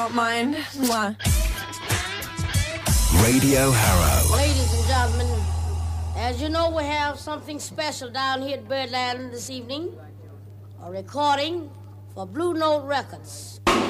don't mind. Mwah. Radio Harrow. Ladies and gentlemen, as you know, we have something special down here at Birdland this evening. A recording for Blue Note Records.